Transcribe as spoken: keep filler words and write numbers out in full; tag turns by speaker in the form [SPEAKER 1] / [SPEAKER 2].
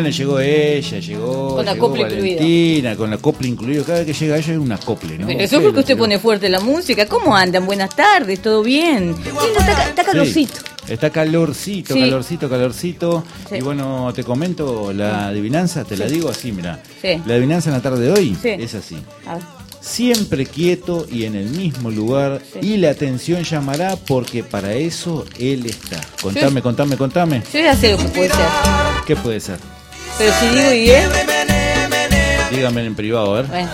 [SPEAKER 1] Llegó ella, llegó,
[SPEAKER 2] con la
[SPEAKER 1] llegó
[SPEAKER 2] copla
[SPEAKER 1] Valentina,
[SPEAKER 2] incluida.
[SPEAKER 1] Con la copla incluido. Cada vez que llega ella es una copla, ¿no?
[SPEAKER 2] Pero eso es porque usted pone fuerte la música. ¿Cómo andan? Buenas tardes, ¿todo bien? Lindo, está, está calorcito.
[SPEAKER 1] Sí, está calorcito,
[SPEAKER 2] Sí.
[SPEAKER 1] calorcito, calorcito.
[SPEAKER 2] Sí.
[SPEAKER 1] Y bueno, te comento la adivinanza, te la
[SPEAKER 2] Sí.
[SPEAKER 1] digo así, mira.
[SPEAKER 2] Sí.
[SPEAKER 1] La adivinanza en la tarde de hoy
[SPEAKER 2] Sí.
[SPEAKER 1] es así.
[SPEAKER 2] A ver.
[SPEAKER 1] Siempre quieto y en el mismo lugar,
[SPEAKER 2] Sí.
[SPEAKER 1] y la atención llamará porque para eso él está. Contame,
[SPEAKER 2] Sí.
[SPEAKER 1] contame, contame.
[SPEAKER 2] Yo ya sé lo que puede ser.
[SPEAKER 1] ¿Qué puede ser?
[SPEAKER 2] Pero si digo y es,
[SPEAKER 1] Dígame en privado, a ver.
[SPEAKER 2] bueno.